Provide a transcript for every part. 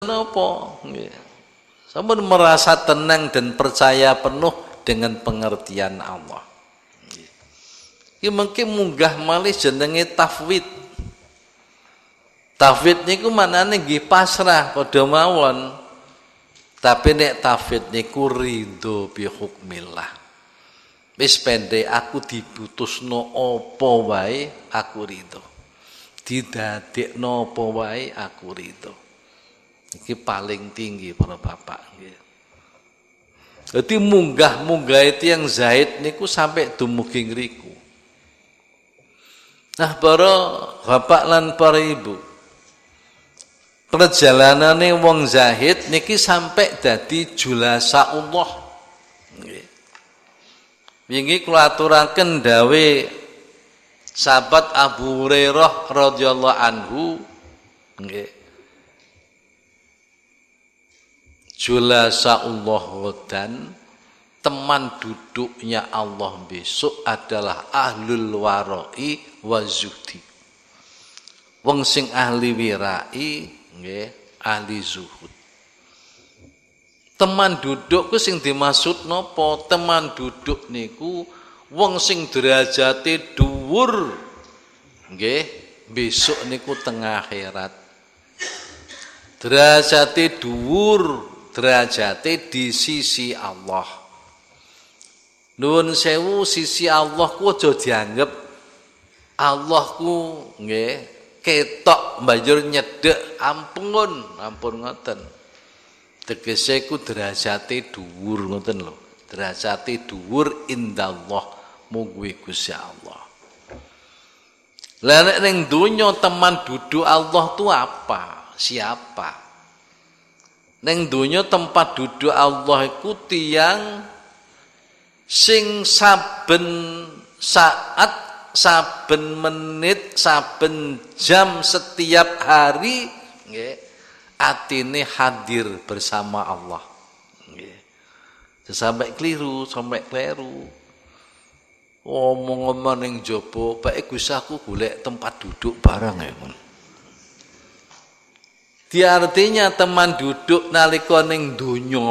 napa? Nggih. Sampun merasa tenang dan percaya penuh dengan pengertian Allah. Iki mungkin munggah malih jenenge tafwid. Tafwid niku maknane nggih pasrah padha mawon. Tapi nek tafwid niku ridho bi hukmillah. Wis pendek aku diputusno apa wae aku ridho. Didadekno apa wae aku ridho. Iki paling tinggi para bapak nggih. Dadi munggah-munggah yang zahid niku sampai dumugi ngriku. Nah, para bapak lan para ibu, perjalanane wong zahid niki sampai dadi julasa Allah. Nggih. Wingi kula aturaken dawe sahabat Abu Hurairah radhiyallahu anhu nggih. Julasa Allah dan teman duduknya Allah besok adalah ahlul warai wa zuhdi. Wong sing ahli wirai nggih, ahli zuhud. Teman duduk ku sing dimaksud napa? Teman duduk niku wong sing derajate dhuwur nggih, besok niku tengah akhirat. Derajate dhuwur, derajate di sisi Allah. Nuwun sewu, sisi Allah ku aja dianggep Allah ku nggih ketok banjur nyedhek, ampun ngoten. Tegese ku derajate dhuwur ngoten lho. Derajate dhuwur indallah mungguhe Gusti Allah. Lah nek ning donya teman duduk Allah tu apa? Siapa? Ning donya tempat duduk Allah iku tiyang sing saben saat, saben menit, saben jam, setiap hari nggih atine hadir bersama Allah. Nggih. Sampai keliru, sampai kleru. Omong-omong ning jaba, bae Gusti aku golek tempat duduk barang ya. Di artinya teman duduk nalika ning donya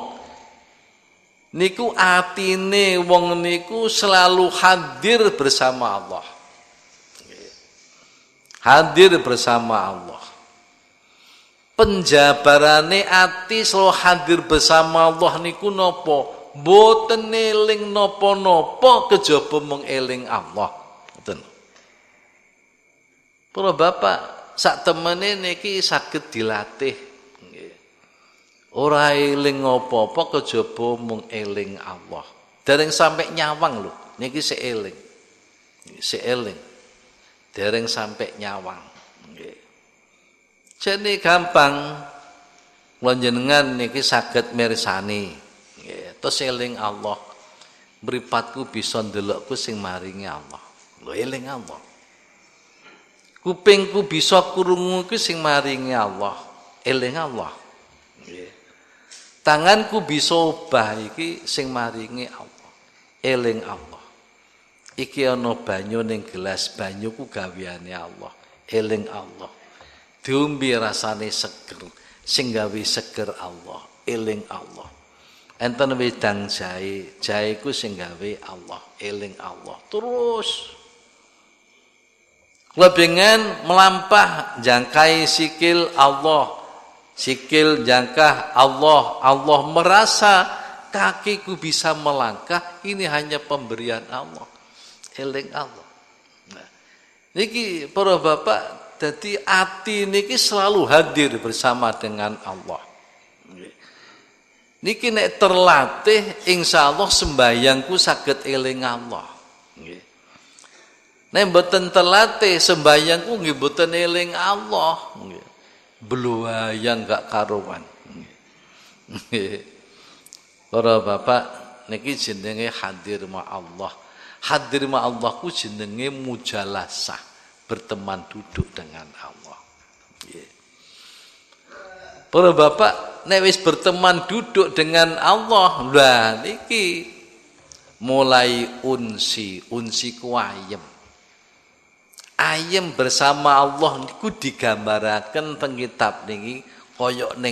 niku atine wong niku selalu hadir bersama Allah. Hadir bersama Allah. Penjabarane ati selalu hadir bersama Allah niku napa? Mboten eling napa-napa kejaba mung eling Allah. Ngoten. Para bapak sak temene niki saged dilatih. Ora eling apa-apa kejaba mung eling Allah. Dereng sampai nyawang lho, niki sik eling. Sik eling. Dereng sampai nyawang. Nggih. Jane gampang panjenengan niki saged mirsani. Nggih, terus eling Allah. Mripatku bisa ndelokku sing maringi Allah. Lho eling Allah. Kupingku bisa krungu ku sing maringi Allah. Eling Allah. Nggih. Tanganku bisa obah iki sing maringi Allah. Eling Allah. Iki ana banyu ning gelas, banyuku gaweane Allah. Eling Allah. Diombe rasane seger, sing gawe seger Allah. Eling Allah. Enten wedang jahe, jaheku sing gawe Allah. Eling Allah. Terus kepengen melampah jangkai sikil Allah. Sikil jangkah Allah, Allah merasa kakiku bisa melangkah, ini hanya pemberian Allah. Eling Allah. Nah, niki para bapak, jadi ati niki selalu hadir bersama dengan Allah. Niki nek terlatih, insyaallah sembahyangku saged eling Allah. Nek mboten terlatih, sembahyangku nggih mboten eling Allah. Beluayan gak karuan. Para bapak niki jenenge hadir ma Allah. Hadir ma Allah ku jenenge mujalasah, berteman duduk dengan Allah. Para bapak nek wis berteman duduk dengan Allah, lah niki mulai unsi ku ayem. Ayem bersama Allah niku digambaraken teng kitab niki koyok ning